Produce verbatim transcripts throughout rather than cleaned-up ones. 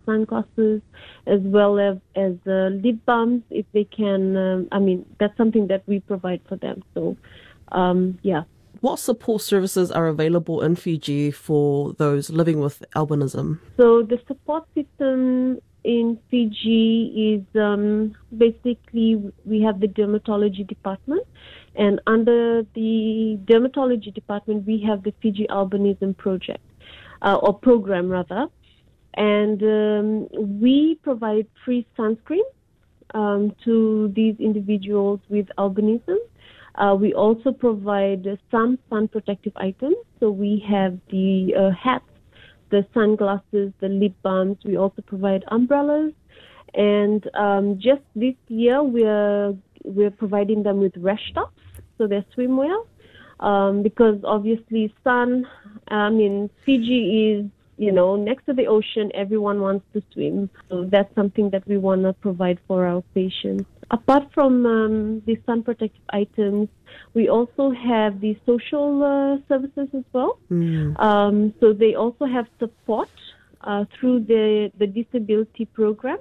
sunglasses, as well as, as uh, lip balms if they can. Um, I mean, that's something that we provide for them. So, um, yeah. What support services are available in Fiji for those living with albinism? So the support system in Fiji is um, basically we have the dermatology department, and under the dermatology department we have the Fiji Albinism Project, uh, or program rather, and um, we provide free sunscreen um, to these individuals with albinism. Uh, we also provide uh, some sun protective items. So we have the uh, hats, the sunglasses, the lip balms. We also provide umbrellas. And um, just this year, we're we're providing them with rash tops, so they're swimwear. Um, because obviously sun, I mean, Fiji is, you know, next to the ocean, everyone wants to swim. So that's something that we want to provide for our patients. Apart from um, the sun protective items, we also have the social uh, services as well. Mm. Um, so they also have support uh, through the, the disability program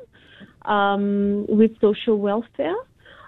um, with social welfare.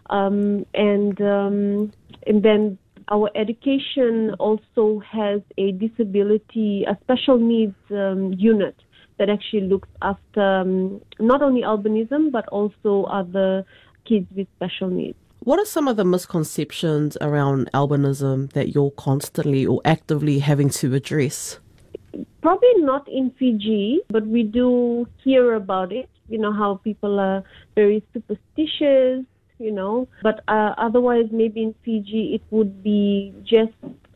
Um, and, um, and then our education also has a disability, a special needs um, unit that actually looks after um, not only albinism, but also other kids with special needs. What are some of the misconceptions around albinism that you're constantly or actively having to address? Probably not in Fiji, but we do hear about it. You know, how people are very superstitious, you know. But uh, otherwise, maybe in Fiji, it would be just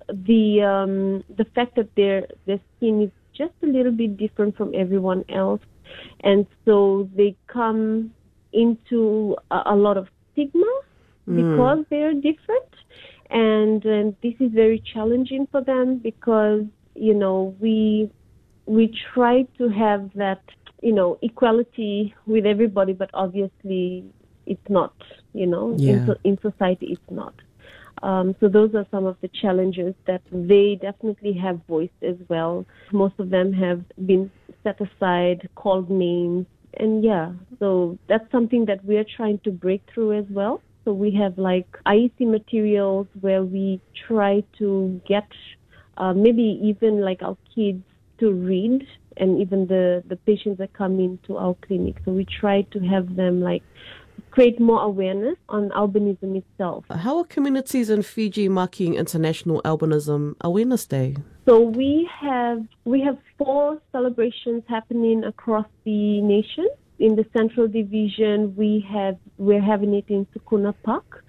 the um, the fact that their their skin is just a little bit different from everyone else. And so they come into a, a lot of stigma because mm. they're different. And, and this is very challenging for them because, you know, we we try to have that, you know, equality with everybody, but obviously it's not, you know, yeah. in, in society it's not. Um, so those are some of the challenges that they definitely have voiced as well. Most of them have been set aside, called names, and yeah, so that's something that we're trying to break through as well. So we have like I E C materials where we try to get uh, maybe even like our kids to read, and even the, the patients that come into our clinic. So we try to have them like create more awareness on albinism itself. How are communities in Fiji marking International Albinism Awareness Day? So we have we have four celebrations happening across the nation. In the Central Division, we have we're having it in Sukuna Park.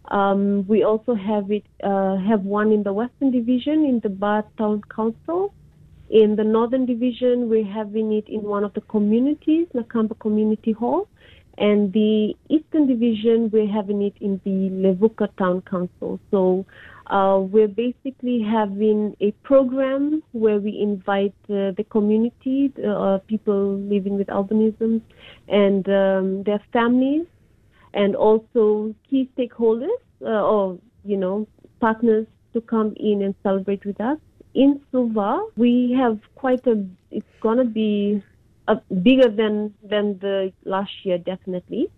Um, we also have it uh, have one in the Western Division in the Bar Town Council. In the Northern Division, we're having it in one of the communities, Nakamba Community Hall. And the Eastern Division, we're having it in the Levuka Town Council. So uh, we're basically having a program where we invite uh, the community, uh, people living with albinism, and um, their families, and also key stakeholders uh, or, you know, partners to come in and celebrate with us. In Suva, we have quite a, it's going to be Uh, bigger than, than the last year, definitely.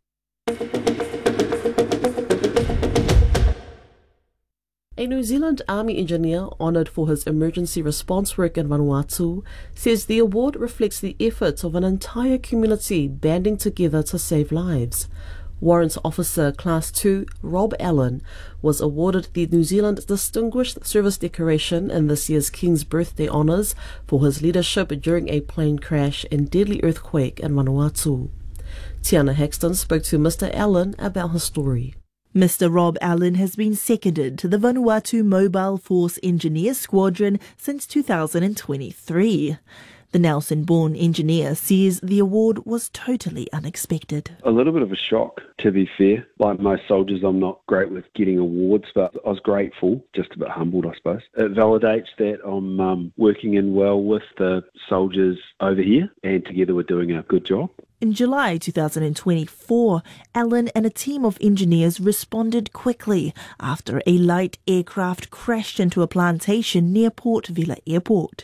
A New Zealand Army engineer honoured for his emergency response work in Vanuatu says the award reflects the efforts of an entire community banding together to save lives. Warrant Officer Class two Rob Allen was awarded the New Zealand Distinguished Service Decoration in this year's King's Birthday Honours for his leadership during a plane crash and deadly earthquake in Vanuatu. Tiana Hexton spoke to Mister Allen about his story. Mister Rob Allen has been seconded to the Vanuatu Mobile Force Engineer Squadron since two thousand twenty-three. The Nelson-born engineer says the award was totally unexpected. A little bit of a shock, to be fair. Like most soldiers, I'm not great with getting awards, but I was grateful, just a bit humbled, I suppose. It validates that I'm um, working in well with the soldiers over here, and together we're doing a good job. In July two thousand twenty-four, Allen and a team of engineers responded quickly after a light aircraft crashed into a plantation near Port Vila Airport.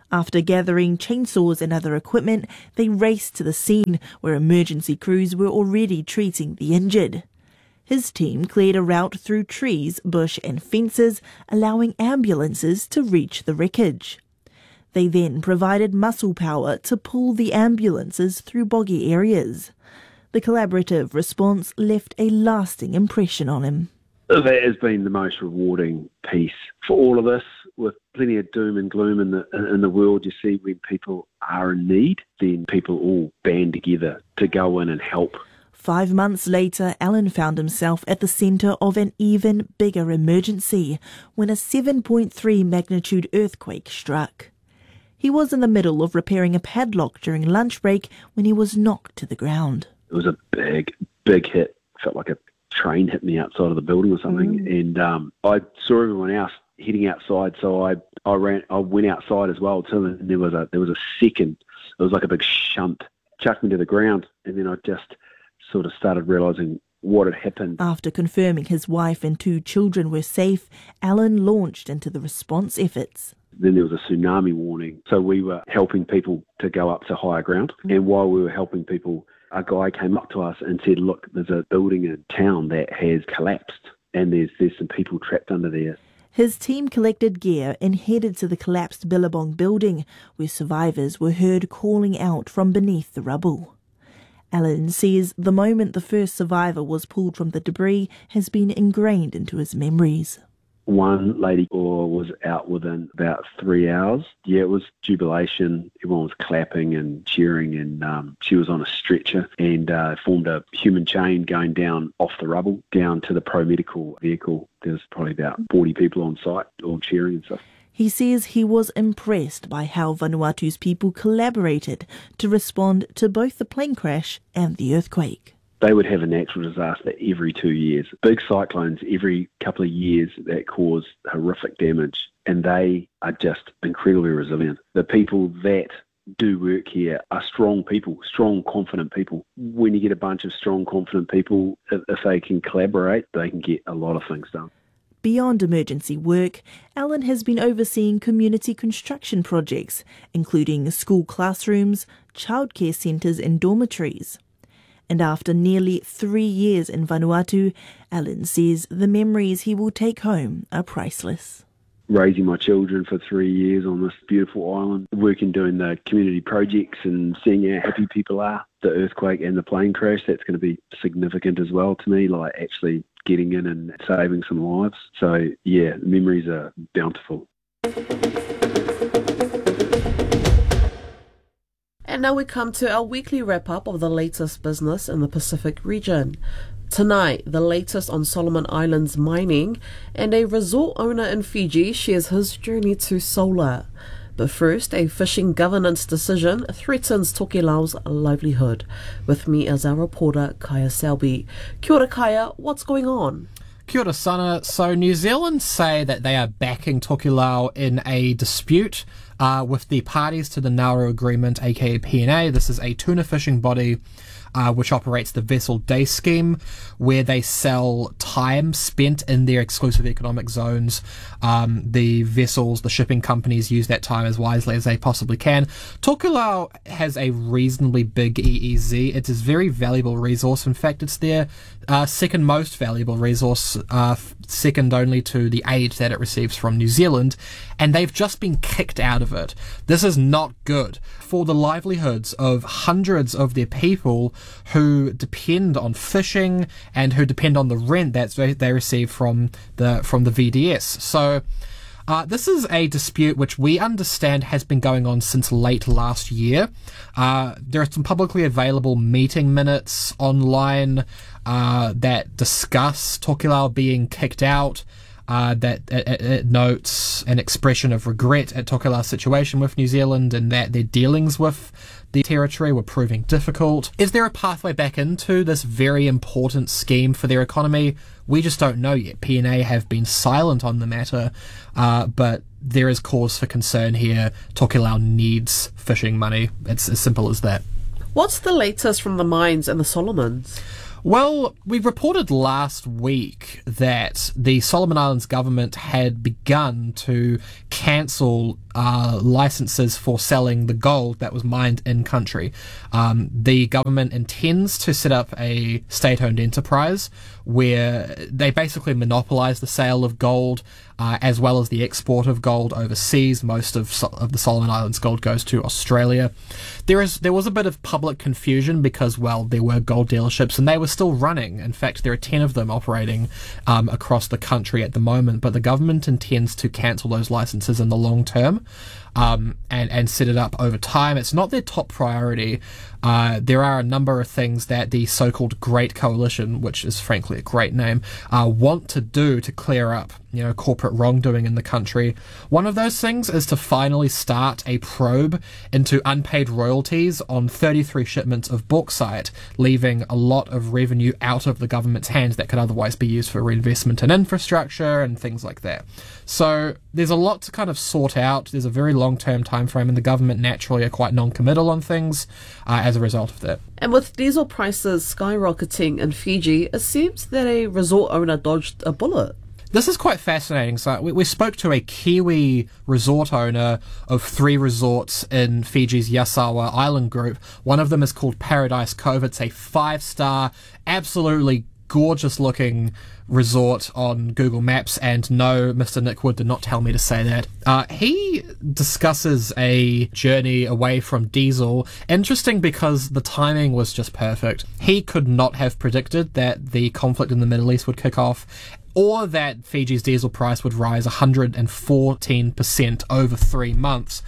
After gathering chainsaws and other equipment, they raced to the scene where emergency crews were already treating the injured. His team cleared a route through trees, bush and fences, allowing ambulances to reach the wreckage. They then provided muscle power to pull the ambulances through boggy areas. The collaborative response left a lasting impression on him. That has been the most rewarding piece for all of us. With plenty of doom and gloom in the in the world, you see when people are in need, then people all band together to go in and help. Five months later, Alan found himself at the centre of an even bigger emergency when a seven point three magnitude earthquake struck. He was in the middle of repairing a padlock during lunch break when he was knocked to the ground. It was a big, big hit. Felt like a train hit me outside of the building or something. Mm. And um, I saw everyone else heading outside, so I, I ran. I went outside as well too. And there was a there was a second. It was like a big shunt, chucked me to the ground, and then I just sort of started realising what had happened. After confirming his wife and two children were safe, Alan launched into the response efforts. Then there was a tsunami warning. So we were helping people to go up to higher ground. And while we were helping people, a guy came up to us and said, look, there's a building in town that has collapsed and there's there's some people trapped under there. His team collected gear and headed to the collapsed Billabong building, where survivors were heard calling out from beneath the rubble. Alan says the moment the first survivor was pulled from the debris has been ingrained into his memories. One lady was out within about three hours. Yeah, it was jubilation. Everyone was clapping and cheering, and um, she was on a stretcher and uh, formed a human chain going down off the rubble, down to the pro-medical vehicle. There was probably about forty people on site, all cheering and stuff. He says he was impressed by how Vanuatu's people collaborated to respond to both the plane crash and the earthquake. They would have a natural disaster every two years. Big cyclones every couple of years that cause horrific damage, and they are just incredibly resilient. The people that do work here are strong people, strong, confident people. When you get a bunch of strong, confident people, if, if they can collaborate, they can get a lot of things done. Beyond emergency work, Alan has been overseeing community construction projects, including school classrooms, childcare centres and dormitories. And after nearly three years in Vanuatu, Alan says the memories he will take home are priceless. Raising my children for three years on this beautiful island, working doing the community projects and seeing how happy people are. The earthquake and the plane crash, that's going to be significant as well to me, like actually getting in and saving some lives. So yeah, memories are bountiful. And now we come to our weekly wrap-up of the latest business in the Pacific region. Tonight, the latest on Solomon Islands mining, and a resort owner in Fiji shares his journey to solar. But first, a fishing governance decision threatens Tokelau's livelihood. With me is our reporter, Kaya Selby. Kia ora, Kaya. What's going on? Kia ora, Sana. So New Zealand say that they are backing Tokelau in a dispute uh, with the parties to the Nauru Agreement, aka P N A. This is a tuna fishing body uh, which operates the Vessel Day Scheme, where they sell time spent in their exclusive economic zones. Um, the vessels, the shipping companies use that time as wisely as they possibly can. Tokelau has a reasonably big E E Z. It is a very valuable resource. In fact, it's their uh, second most valuable resource, uh, second only to the aid that it receives from New Zealand, and they've just been kicked out of it. This is not good for the livelihoods of hundreds of their people who depend on fishing and who depend on the rent that they receive from the from the V D S. So uh, this is a dispute which we understand has been going on since late last year. Uh, there are some publicly available meeting minutes online uh, that discuss Tokelau being kicked out. Uh, that it, it notes an expression of regret at Tokelau's situation with New Zealand and that their dealings with the territory were proving difficult. Is there a pathway back into this very important scheme for their economy? We just don't know yet. P N A have been silent on the matter, uh, but there is cause for concern here. Tokelau needs fishing money. It's as simple as that. What's the latest from the mines and the Solomons? Well, we reported last week that the Solomon Islands government had begun to cancel uh, licenses for selling the gold that was mined in country. Um, the government intends to set up a state-owned enterprise where they basically monopolize the sale of gold uh, as well as the export of gold overseas. Most of, so- of the Solomon Islands gold goes to Australia. There is there was a bit of public confusion because, well, there were gold dealerships and they were still running. In fact, there are ten of them operating um, across the country at the moment, but the government intends to cancel those licenses in the long term. Um, and, and set it up over time. It's not their top priority. Uh, there are a number of things that the so-called Great Coalition, which is frankly a great name, uh, want to do to clear up, you know, corporate wrongdoing in the country. One of those things is to finally start a probe into unpaid royalties on thirty-three shipments of bauxite, leaving a lot of revenue out of the government's hands that could otherwise be used for reinvestment in infrastructure and things like that. So there's a lot to kind of sort out. There's a very long-term time frame, and the government naturally are quite non-committal on things uh, as a result of that. And with diesel prices skyrocketing in Fiji, it seems that a resort owner dodged a bullet. This is quite fascinating. So we, we spoke to a Kiwi resort owner of three resorts in Fiji's Yasawa Island group. One of them is called Paradise Cove. It's a five-star, absolutely gorgeous-looking resort on Google Maps, and no, Mister Nick Wood did not tell me to say that. Uh, he discusses a journey away from diesel. Interesting because the timing was just perfect. He could not have predicted that the conflict in the Middle East would kick off, or that Fiji's diesel price would rise one hundred fourteen percent over three months.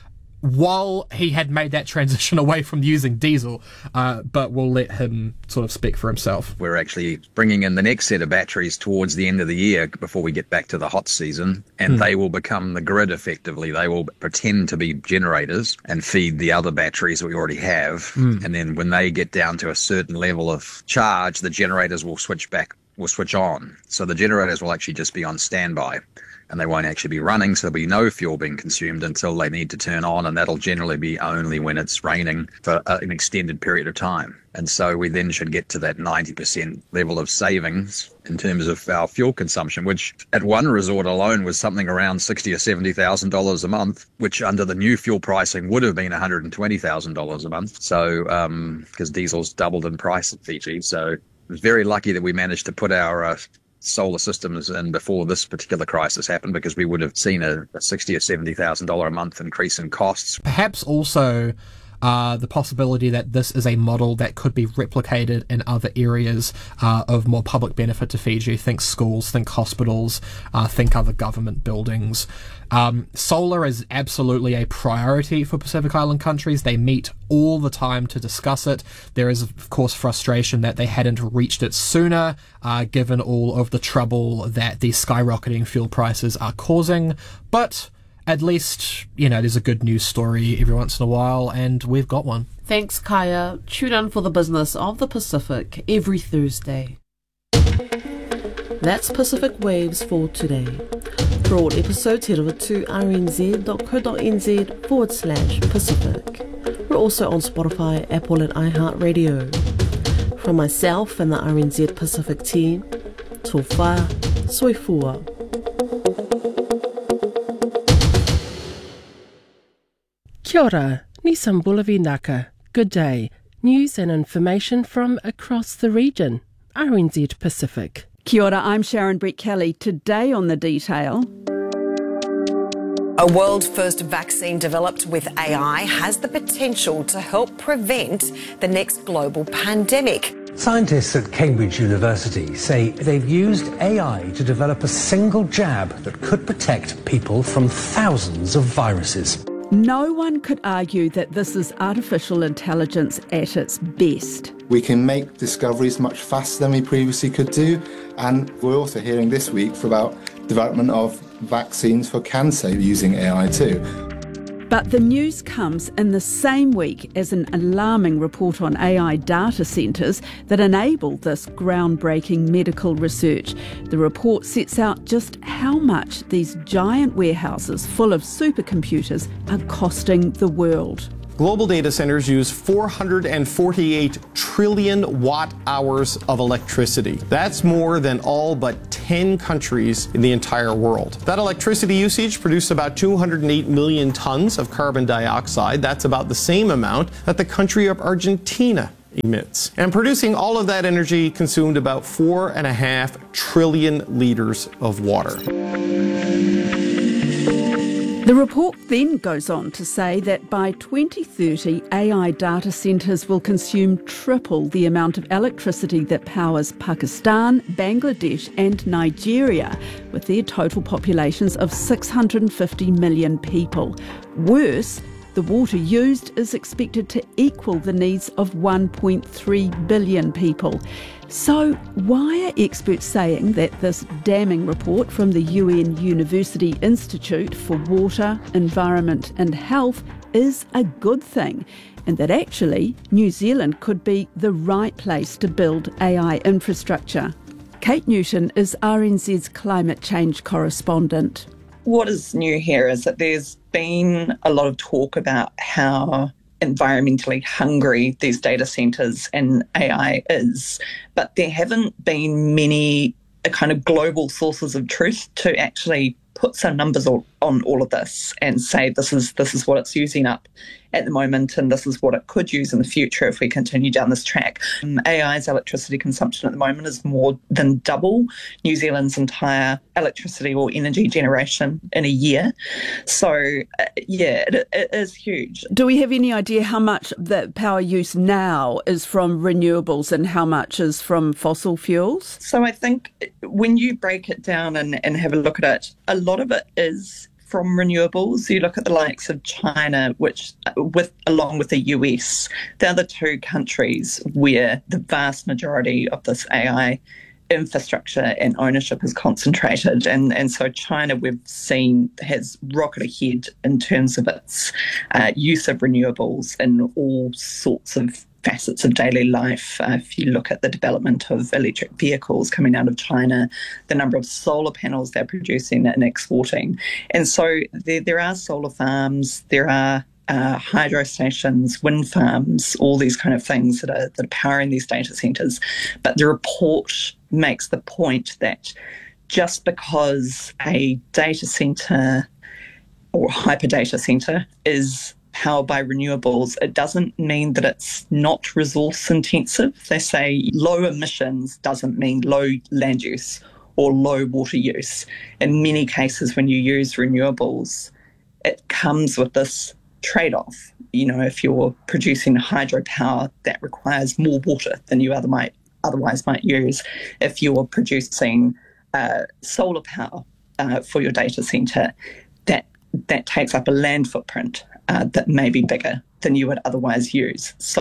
While he had made that transition away from using diesel, uh, but we'll let him sort of speak for himself. We're actually bringing in the next set of batteries towards the end of the year before we get back to the hot season, and mm. they will become the grid effectively. They will pretend to be generators and feed the other batteries that we already have, mm. and then when they get down to a certain level of charge, the generators will switch back, will switch on. So the generators will actually just be on standby, and they won't actually be running, so there'll be no fuel being consumed until they need to turn on, and that'll generally be only when it's raining for an extended period of time. And so we then should get to that ninety percent level of savings in terms of our fuel consumption, which at one resort alone was something around sixty thousand dollars or seventy thousand dollars a month, which under the new fuel pricing would have been one hundred twenty thousand dollars a month. So, um, because diesel's doubled in price at Fiji. So I was very lucky that we managed to put our uh, solar systems in before this particular crisis happened, because we would have seen a, a sixty thousand dollars or seventy thousand dollars a month increase in costs. Perhaps also uh, the possibility that this is a model that could be replicated in other areas uh, of more public benefit to Fiji. Think schools, think hospitals, uh, think other government buildings. Um, solar is absolutely a priority for Pacific Island countries. They meet all the time to discuss it. There is, of course, frustration that they hadn't reached it sooner, uh, given all of the trouble that the skyrocketing fuel prices are causing. But at least, you know, there's a good news story every once in a while, and we've got one. Thanks, Kaya. Tune in for the business of the Pacific every Thursday. That's Pacific Waves for today. For all episodes, head over to rnz.co.nz forward slash Pacific. We're also on Spotify, Apple and iHeartRadio. From myself and the R N Z Pacific team, Tofa Soifua. Kia ora, Nissan Bulavi Naka. Good day. News and information from across the region. R N Z Pacific. Kia ora, I'm Sharon Brett Kelly. Today on The Detail. A world-first vaccine developed with A I has the potential to help prevent the next global pandemic. Scientists at Cambridge University say they've used A I to develop a single jab that could protect people from thousands of viruses. No one could argue that this is artificial intelligence at its best. We can make discoveries much faster than we previously could do, and we're also hearing this week about development of vaccines for cancer using A I too. But the news comes in the same week as an alarming report on A I data centres that enable this groundbreaking medical research. The report sets out just how much these giant warehouses full of supercomputers are costing the world. Global data centers use four hundred forty-eight trillion watt hours of electricity. That's more than all but ten countries in the entire world. That electricity usage produced about two hundred eight million tons of carbon dioxide. That's about the same amount that the country of Argentina emits. And producing all of that energy consumed about four and a half trillion liters of water. The report then goes on to say that by twenty thirty, A I data centres will consume triple the amount of electricity that powers Pakistan, Bangladesh and Nigeria, with their total populations of six hundred fifty million people. Worse, the water used is expected to equal the needs of one point three billion people. So why are experts saying that this damning report from the U N University Institute for Water, Environment and Health is a good thing, and that actually New Zealand could be the right place to build A I infrastructure? Kate Newton is R N Z's climate change correspondent. What is new here is that there's been a lot of talk about how environmentally hungry these data centres and A I is, but there haven't been many uh, kind of global sources of truth to actually put some numbers on, on all of this and say this is this is what it's using up at the moment and this is what it could use in the future if we continue down this track. Um, A I's electricity consumption at the moment is more than double New Zealand's entire electricity or energy generation in a year. So, uh, yeah, it, it is huge. Do we have any idea how much the power use now is from renewables and how much is from fossil fuels? So I think when you break it down and, and have a look at it, a lot of it is from renewables. You look at the likes of China, which, with along with the U S, they're the two countries where the vast majority of this A I infrastructure and ownership is concentrated. And, and so China, we've seen, has rocketed ahead in terms of its uh, use of renewables in all sorts of facets of daily life. Uh, if you look at the development of electric vehicles coming out of China, the number of solar panels they're producing and exporting. And so there, there are solar farms, there are uh, hydro stations, wind farms, all these kind of things that are, that are powering these data centres. But the report makes the point that just because a data centre or hyper data centre is powered by renewables, it doesn't mean that it's not resource intensive. They say low emissions doesn't mean low land use or low water use. In many cases, when you use renewables, it comes with this trade-off. You know, if you're producing hydropower, that requires more water than you other might, otherwise might use. If you're producing uh, solar power uh, for your data centre, that that takes up a land footprint Uh, that may be bigger than you would otherwise use. So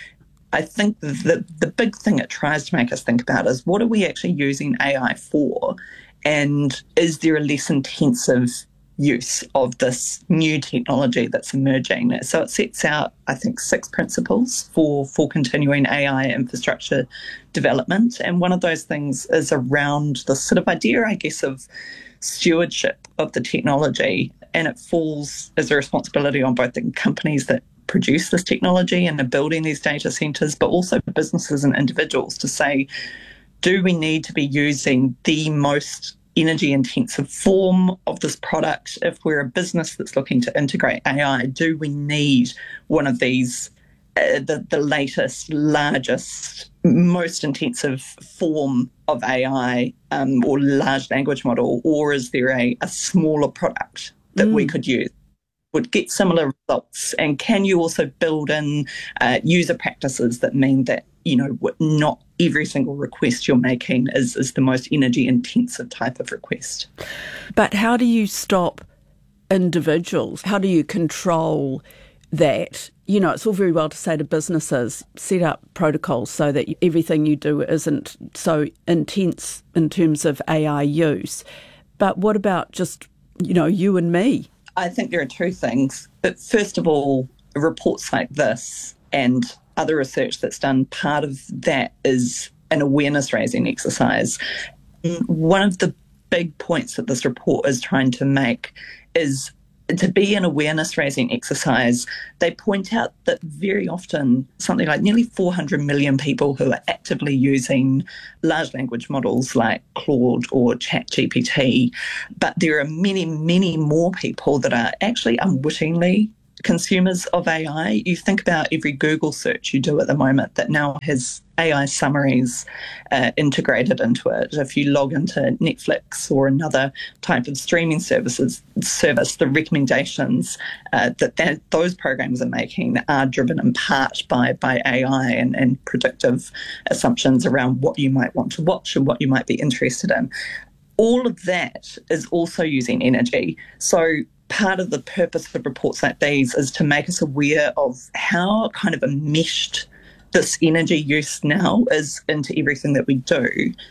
I think the, the big thing it tries to make us think about is what are we actually using A I for, and is there a less intensive use of this new technology that's emerging? So it sets out, I think, six principles for, for continuing A I infrastructure development, and one of those things is around the sort of idea, I guess, of stewardship of the technology. And it falls as a responsibility on both the companies that produce this technology and are building these data centres, but also businesses and individuals to say, do we need to be using the most energy intensive form of this product? If we're a business that's looking to integrate A I, do we need one of these, uh, the, the latest, largest, most intensive form of A I um, or large language model, or is there a, a smaller product that mm. we could use, would get similar results? And can you also build in uh, user practices that mean that, you know, not every single request you're making is, is the most energy intensive type of request? But how do you stop individuals? How do you control that? You know, it's all very well to say to businesses, set up protocols so that everything you do isn't so intense in terms of A I use. But what about just, you know, you and me? I think there are two things. But first of all, reports like this and other research that's done, part of that is an awareness raising exercise. One of the big points that this report is trying to make is to be an awareness raising exercise, they point out that very often something like nearly four hundred million people who are actively using large language models like Claude or ChatGPT, but there are many, many more people that are actually unwittingly consumers of A I. You think about every Google search you do at the moment that now has A I summaries uh, integrated into it. If you log into Netflix or another type of streaming services service, the recommendations uh, that, that those programs are making are driven in part by, by A I and, and predictive assumptions around what you might want to watch and what you might be interested in. All of that is also using energy. So part of the purpose of reports like these is to make us aware of how kind of enmeshed this energy use now is into everything that we do,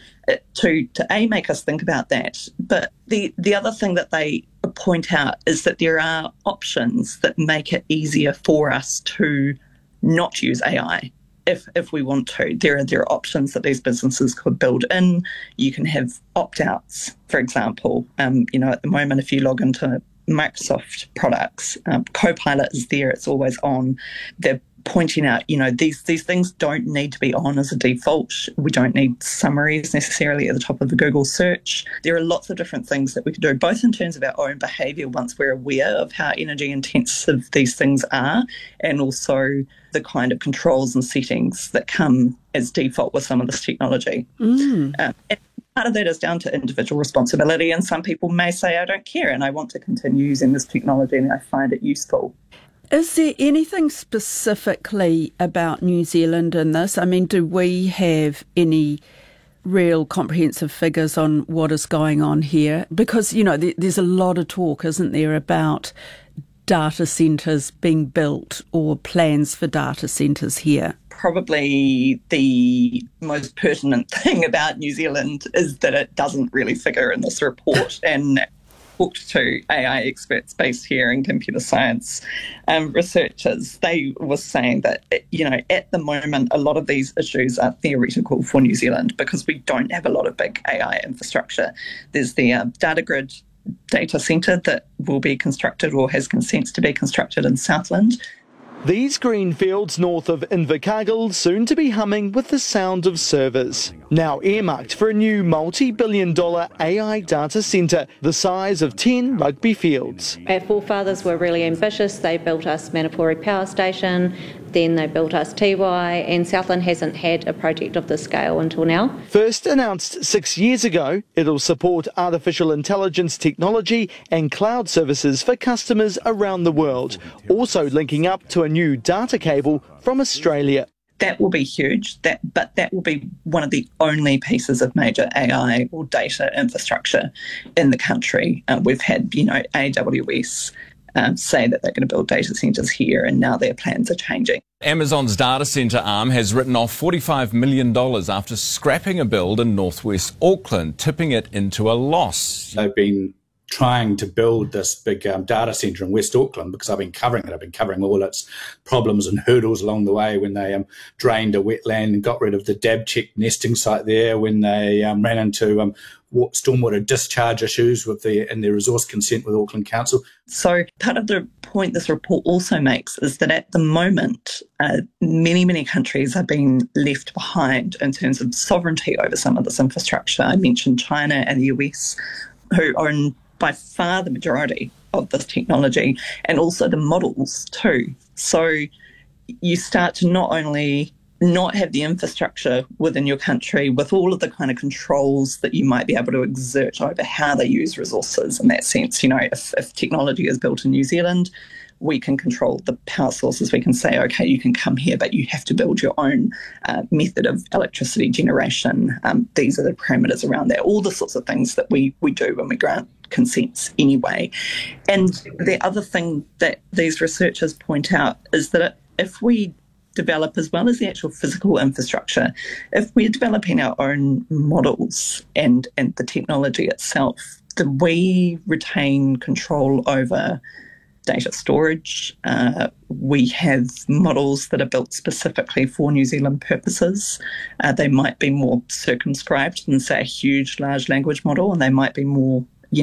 to, to A, make us think about that. But the, the other thing that they point out is that there are options that make it easier for us to not use A I. If, if we want to, there are there are options that these businesses could build in. You can have opt-outs, for example. Um, you know, at the moment, if you log into Microsoft products, um, Copilot is there, it's always on. They're pointing out, you know, these these things don't need to be on as a default. We don't need summaries necessarily at the top of the Google search. There are lots of different things that we could do, both in terms of our own behaviour once we're aware of how energy intensive these things are, and also the kind of controls and settings that come as default with some of this technology. Mm. Um, and part of that is down to individual responsibility, and some people may say, I don't care and I want to continue using this technology and I find it useful. Is there anything specifically about New Zealand in this? I mean, do we have any real comprehensive figures on what is going on here? Because, you know, there's a lot of talk, isn't there, about data centres being built or plans for data centres here. Probably the most pertinent thing about New Zealand is that it doesn't really figure in this report. And talked to A I experts based here in computer science um, researchers, they were saying that, you know, at the moment, a lot of these issues are theoretical for New Zealand because we don't have a lot of big A I infrastructure. There's the uh, DataGrid data centre that will be constructed or has consents to be constructed in Southland. These green fields north of Invercargill soon to be humming with the sound of servers. Now earmarked for a new multi-billion dollar A I data centre the size of ten rugby fields. Our forefathers were really ambitious. They built us Manapori Power Station, then they built us T Y, and Southland hasn't had a project of this scale until now. First announced six years ago, it'll support artificial intelligence technology and cloud services for customers around the world, also linking up to a new data cable from Australia. That will be huge, that, but that will be one of the only pieces of major A I or data infrastructure in the country. Uh, we've had, you know, A W S um, say that they're going to build data centres here, and now their plans are changing. Amazon's data centre arm has written off forty-five million dollars after scrapping a build in northwest Auckland, tipping it into a loss. They've been trying to build this big um, data centre in West Auckland because I've been covering it. I've been covering all its problems and hurdles along the way when they um, drained a wetland and got rid of the Dabchick nesting site there, when they um, ran into um, stormwater discharge issues with the in their resource consent with Auckland Council. So part of the point this report also makes is that at the moment, uh, many, many countries are being left behind in terms of sovereignty over some of this infrastructure. I mentioned China and the U S, who own by far the majority of this technology, and also the models too. So you start to not only not have the infrastructure within your country with all of the kind of controls that you might be able to exert over how they use resources in that sense. You know, if, if technology is built in New Zealand, we can control the power sources. We can say, okay, you can come here, but you have to build your own uh, method of electricity generation. Um, these are the parameters around that, all the sorts of things that we, we do when we grant consents anyway. And the other thing that these researchers point out is that if we develop, as well as the actual physical infrastructure, if we're developing our own models and, and the technology itself, then we retain control over data storage. Uh, we have models that are built specifically for New Zealand purposes. Uh, they might be more circumscribed than, say, a huge large language model, and they might be more, you know,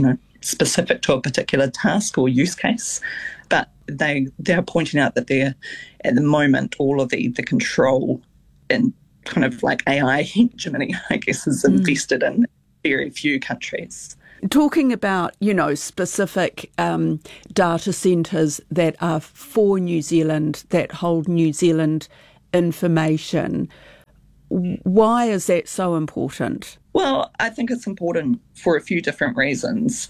specific to a particular task or use case. But they they're pointing out that they're, at the moment, all of the, the control and kind of like A I hegemony, I guess, is invested mm. in very few countries. Talking about, you know, specific um, data centres that are for New Zealand, that hold New Zealand information, why is that so important? Well, I think it's important for a few different reasons.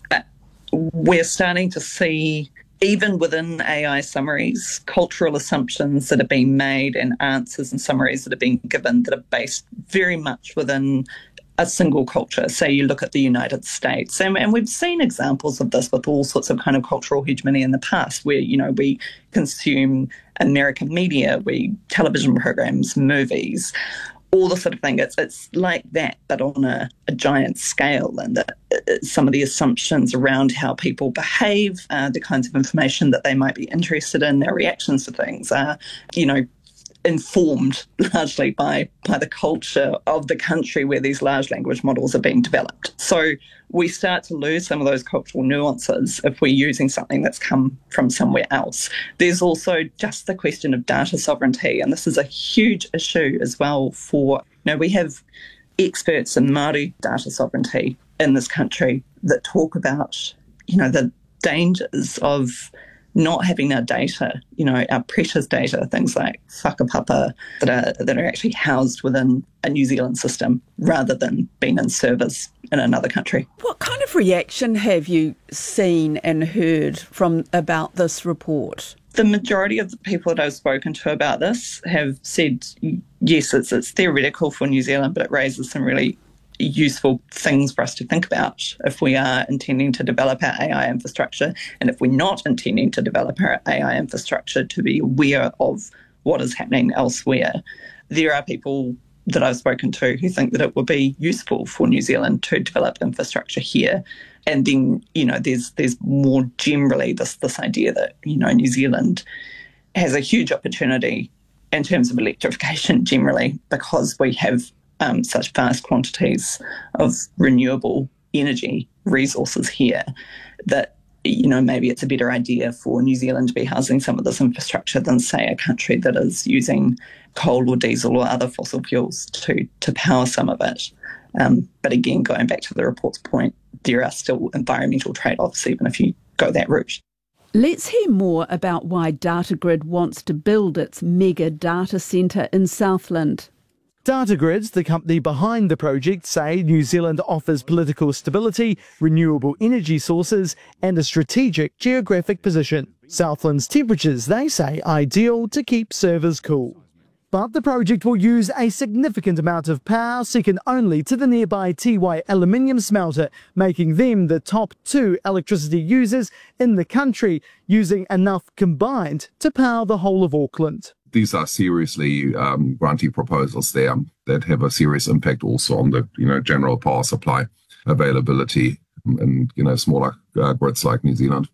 We're starting to see, even within A I summaries, cultural assumptions that are being made and answers and summaries that are being given that are based very much within a single culture. Say you look at the United States, and, and we've seen examples of this with all sorts of kind of cultural hegemony in the past, where, you know, we consume American media, we television programs, movies, all the sort of thing. It's it's like that, but on a, a giant scale, and that uh, some of the assumptions around how people behave, uh, the kinds of information that they might be interested in, their reactions to things are, you know, informed largely by by the culture of the country where these large language models are being developed. So we start to lose some of those cultural nuances if we're using something that's come from somewhere else. There's also just the question of data sovereignty, and this is a huge issue as well for, you know, we have experts in Māori data sovereignty in this country that talk about, you know, the dangers of not having our data, you know, our precious data, things like whakapapa that are that are actually housed within a New Zealand system rather than being in servers in another country. What kind of reaction have you seen and heard from about this report? The majority of the people that I've spoken to about this have said, yes, it's, it's theoretical for New Zealand, but it raises some really useful things for us to think about if we are intending to develop our A I infrastructure, and if we're not intending to develop our A I infrastructure, to be aware of what is happening elsewhere. There are people that I've spoken to who think that it would be useful for New Zealand to develop infrastructure here. And then, you know, there's there's more generally this this idea that, you know, New Zealand has a huge opportunity in terms of electrification generally, because we have Um, such vast quantities of renewable energy resources here, that, you know, maybe it's a better idea for New Zealand to be housing some of this infrastructure than, say, a country that is using coal or diesel or other fossil fuels to, to power some of it. Um, but again, going back to the report's point, there are still environmental trade-offs even if you go that route. Let's hear more about why Datagrid wants to build its mega data centre in Southland. Datagrids, the company behind the project, say New Zealand offers political stability, renewable energy sources and a strategic geographic position. Southland's temperatures, they say, ideal to keep servers cool. But the project will use a significant amount of power, second only to the nearby Tiwai aluminium smelter, making them the top two electricity users in the country, using enough combined to power the whole of Auckland. These are seriously um, grantee proposals there that have a serious impact also on the, you know, general power supply availability and, you know, smaller uh, grids like New Zealand.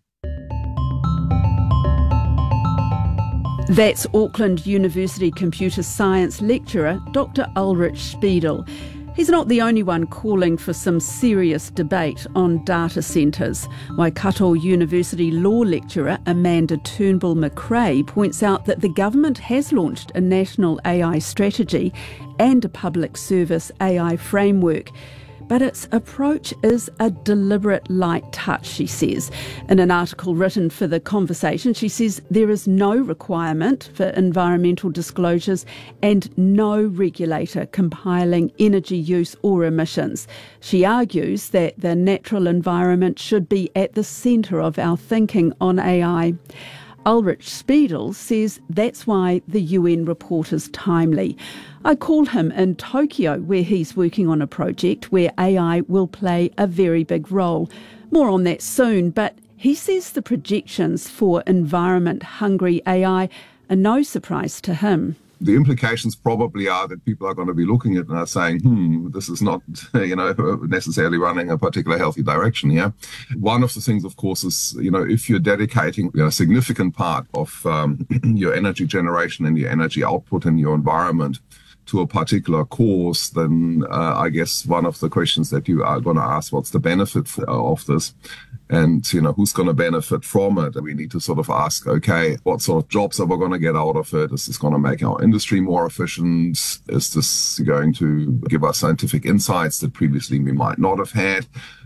That's Auckland University computer science lecturer Doctor Ulrich Spiedel. He's not the only one calling for some serious debate on data centres. Waikato University law lecturer Amanda Turnbull-McRae points out that the government has launched a national A I strategy and a public service A I framework. But its approach is a deliberate light touch, she says. In an article written for The Conversation, she says there is no requirement for environmental disclosures and no regulator compiling energy use or emissions. She argues that the natural environment should be at the centre of our thinking on A I. Ulrich Spiedel says that's why the U N report is timely. I called him in Tokyo, where he's working on a project where A I will play a very big role. More on that soon, but he says the projections for environment-hungry A I are no surprise to him. The implications probably are that people are going to be looking at it and are saying, hmm, this is not, you know, necessarily running a particular healthy direction here. One of the things, of course, is, you know, if you're dedicating, you know, a significant part of um, your energy generation and your energy output in your environment to a particular cause, then uh, I guess one of the questions that you are going to ask, what's the benefit for, uh, of this? And, you know, who's going to benefit from it? And we need to sort of ask, okay, what sort of jobs are we going to get out of it? Is this going to make our industry more efficient? Is this going to give us scientific insights that previously we might not have had?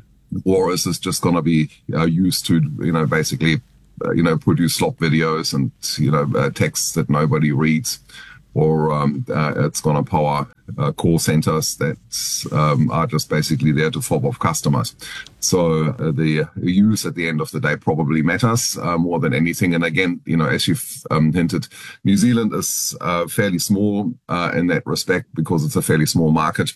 Or is this just going to be uh, used to, you know, basically, uh, you know, produce slop videos and, you know, uh, texts that nobody reads? Or um, uh, it's going to power uh, call centers that um, are just basically there to fob off customers. So uh, the use at the end of the day probably matters uh, more than anything. And again, you know, as you've um, hinted, New Zealand is uh, fairly small uh, in that respect because it's a fairly small market.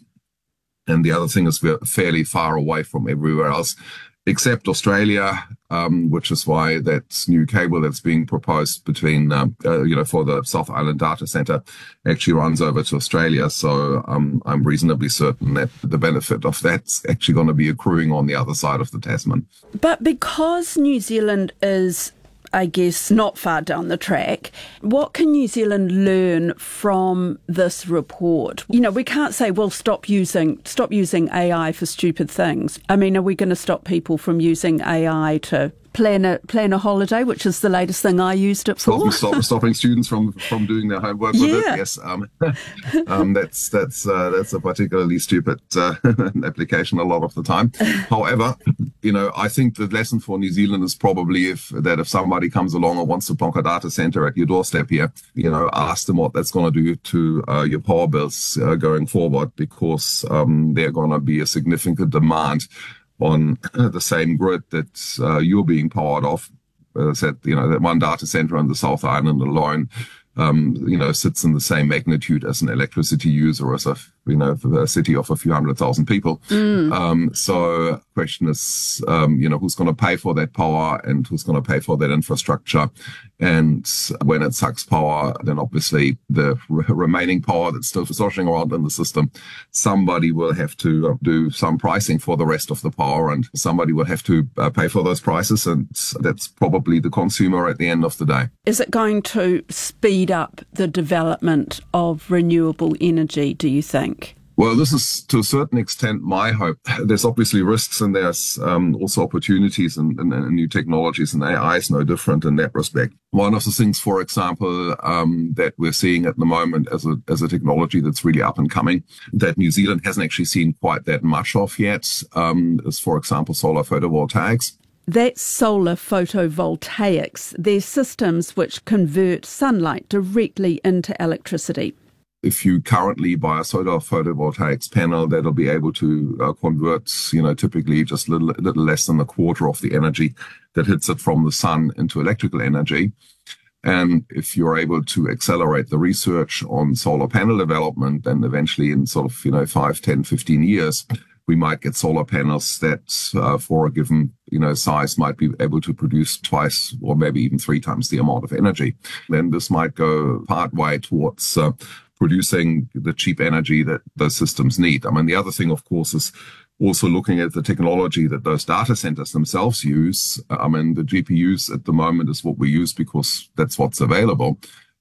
And the other thing is we're fairly far away from everywhere else, except Australia, um, which is why that new cable that's being proposed between, um, uh, you know, for the South Island data center actually runs over to Australia. So um, I'm reasonably certain that the benefit of that's actually going to be accruing on the other side of the Tasman. But because New Zealand is, I guess, not far down the track, what can New Zealand learn from this report? You know, we can't say, well, stop using stop using A I for stupid things. I mean, are we going to stop people from using A I to plan a plan a holiday, which is the latest thing I used it for? Stop, stop, stopping students from, from doing their homework with yeah. it. Yes, um, um, that's that's uh, that's a particularly stupid uh, application a lot of the time. However, you know, I think the lesson for New Zealand is probably if that if somebody comes along and wants to plonk a data center at your doorstep here, you know, ask them what that's going to do to uh, your power bills uh, going forward, because um, they're going to be a significant demand on the same grid that uh, you're being powered off. As I said, you know, that one data center on the South Island alone, um, you know, sits in the same magnitude as an electricity user as a, you know, a city of a few hundred thousand people. Mm. Um, so the question is, um, you know, who's going to pay for that power and who's going to pay for that infrastructure? And when it sucks power, then obviously the re- remaining power that's still sloshing around in the system, somebody will have to do some pricing for the rest of the power, and somebody will have to uh, pay for those prices, and that's probably the consumer at the end of the day. Is it going to speed up the development of renewable energy, do you think? Well, this is to a certain extent my hope. There's obviously risks and there's um, also opportunities and, and, and new technologies, and A I is no different in that respect. One of the things, for example, um, that we're seeing at the moment as a as a technology that's really up and coming, that New Zealand hasn't actually seen quite that much of yet, um, is, for example, solar photovoltaics. That's solar photovoltaics. They're systems which convert sunlight directly into electricity. If you currently buy a solar photovoltaics panel, that'll be able to uh, convert, you know, typically just a little, little less than a quarter of the energy that hits it from the sun into electrical energy. And if you're able to accelerate the research on solar panel development, then eventually in sort of, you know, five, ten, fifteen years, we might get solar panels that uh, for a given, you know, size might be able to produce twice or maybe even three times the amount of energy. Then this might go part way towards uh, producing the cheap energy that those systems need. I mean, the other thing, of course, is also looking at the technology that those data centers themselves use. I mean, the G P Us at the moment is what we use because that's what's available.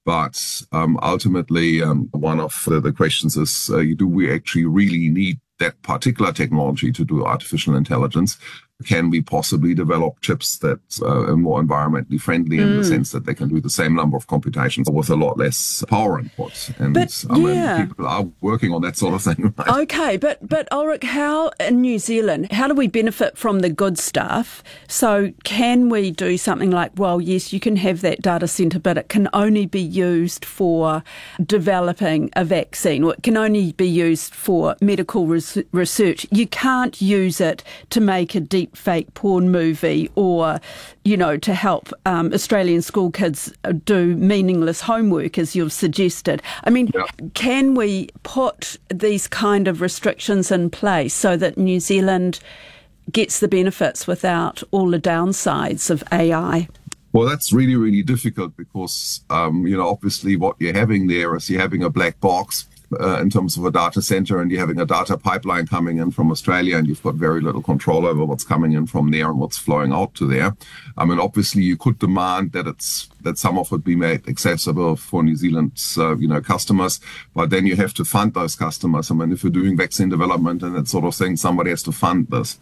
But um, ultimately, um, one of the, the questions is, uh, do we actually really need that particular technology to do artificial intelligence? Can we possibly develop chips that uh, are more environmentally friendly mm. in the sense that they can do the same number of computations with a lot less power input? And but, I yeah. mean, people are working on that sort of thing. Right? Okay, but, but Ulrich, how in New Zealand, how do we benefit from the good stuff? So can we do something like, well, yes, you can have that data centre, but it can only be used for developing a vaccine, or it can only be used for medical res- research. You can't use it to make a deep fake porn movie, or, you know, to help um, Australian school kids do meaningless homework, as you've suggested. I mean, yeah. Can we put these kind of restrictions in place so that New Zealand gets the benefits without all the downsides of A I? Well, that's really, really difficult because, um, you know, obviously what you're having there is you're having a black box uh, in terms of a data center, and you're having a data pipeline coming in from Australia, and you've got very little control over what's coming in from there and what's flowing out to there. I mean, obviously, you could demand that it's that some of it be made accessible for New Zealand's, uh, you know, customers, but then you have to fund those customers. I mean, if you're doing vaccine development and that sort of thing, somebody has to fund this.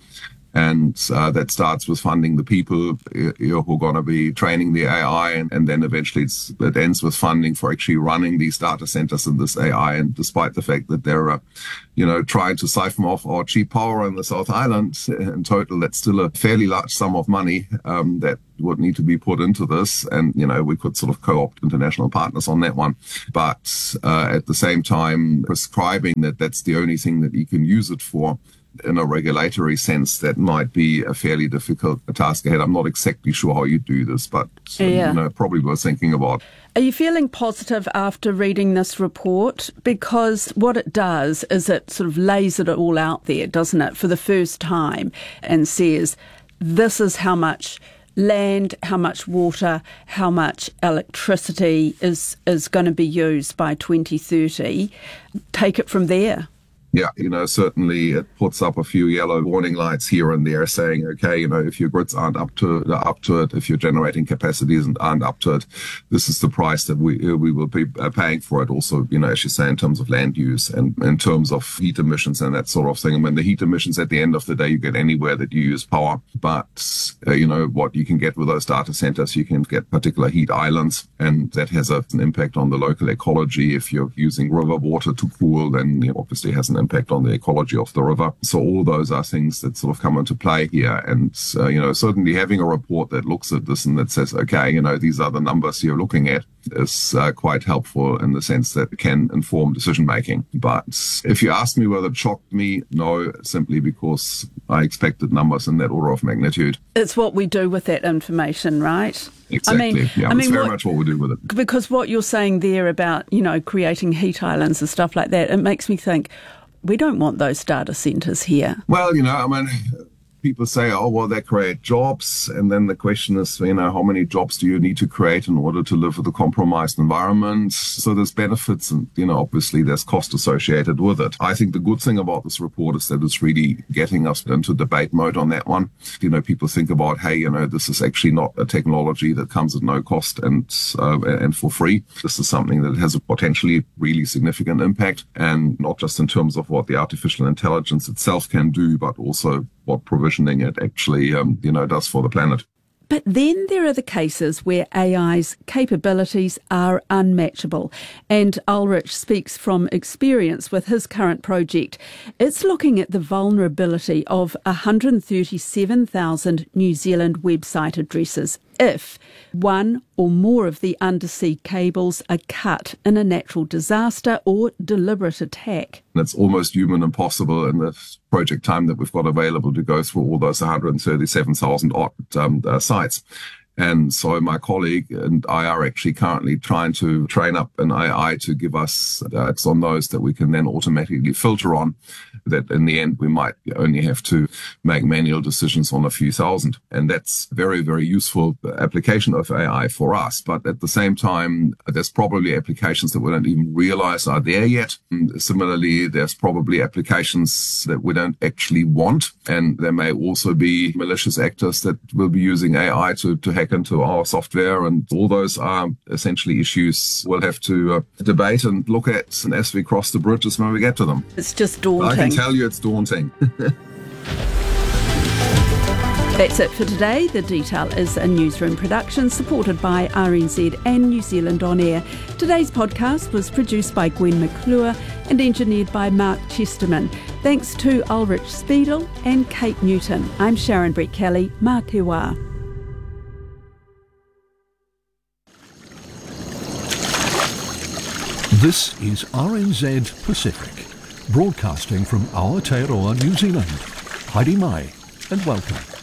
And uh, that starts with funding the people you know, who are going to be training the A I, and, and then eventually it's, it ends with funding for actually running these data centers and this A I. And despite the fact that they're, uh, you know, trying to siphon off our cheap power in the South Island, in total, that's still a fairly large sum of money um, that would need to be put into this. And, you know, we could sort of co-opt international partners on that one. But uh, at the same time, prescribing that that's the only thing that you can use it for, in a regulatory sense, that might be a fairly difficult task ahead. I'm not exactly sure how you do this, but yeah. you know, probably worth thinking about. Are you feeling positive after reading this report? Because what it does is it sort of lays it all out there, doesn't it, for the first time, and says, this is how much land, how much water, how much electricity is, is going to be used by twenty thirty. Take it from there. Yeah, you know, certainly it puts up a few yellow warning lights here and there saying, okay, you know, if your grids aren't up to up to it, if your generating capacities aren't up to it, this is the price that we we will be paying for it. Also, you know, as you say, in terms of land use and in terms of heat emissions and that sort of thing. I mean, the heat emissions at the end of the day, you get anywhere that you use power. But, uh, you know, what you can get with those data centers, you can get particular heat islands, and that has a, an impact on the local ecology. If you're using river water to cool, then you know, obviously it has an impact on the ecology of the river. So all those are things that sort of come into play here. And, uh, you know, certainly having a report that looks at this and that says, okay, you know, these are the numbers you're looking at is uh, quite helpful in the sense that it can inform decision making. But if you ask me whether it shocked me, no, simply because I expected numbers in that order of magnitude. It's what we do with that information, right? Exactly. I mean, yeah, I mean, it's very what, much what we do with it. Because what you're saying there about, you know, creating heat islands and stuff like that, it makes me think, we don't want those data centres here. Well, you know, I mean, people say, oh, well, they create jobs. And then the question is, you know, how many jobs do you need to create in order to live with a compromised environment? So there's benefits and, you know, obviously there's cost associated with it. I think the good thing about this report is that it's really getting us into debate mode on that one. You know, people think about, hey, you know, this is actually not a technology that comes at no cost and, uh, and for free. This is something that has a potentially really significant impact, and not just in terms of what the artificial intelligence itself can do, but also what provisioning it actually, um, you know, does for the planet. But then there are the cases where A I's capabilities are unmatchable. And Ulrich speaks from experience with his current project. It's looking at the vulnerability of one hundred thirty-seven thousand New Zealand website addresses if one or more of the undersea cables are cut in a natural disaster or deliberate attack. It's almost human impossible in the project time that we've got available to go through all those one hundred thirty-seven thousand odd um, uh, sites. And so my colleague and I are actually currently trying to train up an A I to give us alerts on those that we can then automatically filter on, that in the end we might only have to make manual decisions on a few thousand. And that's very, very useful application of A I for us. But at the same time, there's probably applications that we don't even realize are there yet. And similarly, there's probably applications that we don't actually want. And there may also be malicious actors that will be using A I to, to hack into our software, and all those are essentially issues we'll have to uh, debate and look at, and as we cross the bridges when we get to them. It's just daunting. I can tell you it's daunting. That's it for today. The Detail is a newsroom production supported by R N Z and New Zealand On Air. Today's podcast was produced by Gwen McClure and engineered by Mark Chesterman. Thanks to Ulrich Spiedel and Kate Newton. I'm Sharon Brett Kelly. Mā te wā. This is R N Z Pacific, broadcasting from Aotearoa, New Zealand. Haere mai and welcome.